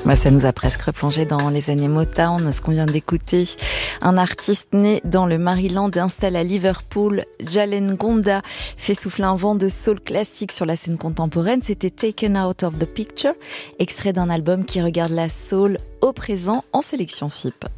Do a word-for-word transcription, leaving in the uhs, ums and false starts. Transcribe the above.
Bah, ça nous a presque replongé dans les années Motown, ce qu'on vient d'écouter. Un artiste né dans le Maryland et installé à Liverpool, Jalen Ngonda, fait souffler un vent de soul classique sur la scène contemporaine. C'était Taken Out of the Picture, extrait d'un album qui regarde la soul au présent en sélection F I P.